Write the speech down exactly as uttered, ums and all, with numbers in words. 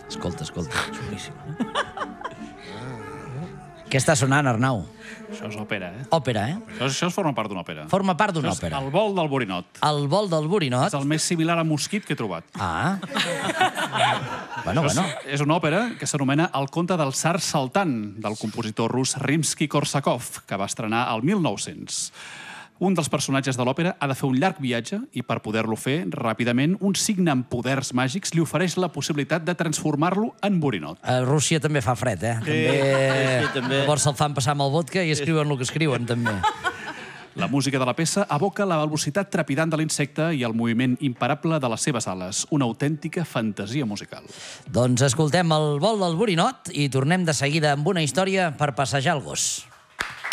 Escolta, escolta. Xulíssim. Què està sonant, Arnau? Això és òpera, eh? Òpera, eh? Això, això es forma part d'una òpera. Forma part d'una òpera. El vol del borinot. El vol del borinot. És el més similar a mosquit que he trobat. Ah. Bueno, bueno. És una òpera que s'anomena El conte del tsar saltant, del compositor rus Rimsky-Korsakov, que va estrenar el mil nou-cents. Un dels personatges de l'òpera ha de fer un llarg viatge i, per poder-lo fer ràpidament, un signe amb poders màgics li ofereix la possibilitat de transformar-lo en borinot. A Rússia també fa fred, eh? Sí, sí, també. Llavors se'l fan passar amb el vodka i escriuen el que escriuen, també. La música de la peça evoca la velocitat trepidant de l'insecte i el moviment imparable de les seves ales. Una autèntica fantasia musical. Doncs escoltem el vol del borinot i tornem de seguida amb una història per passejar el gos.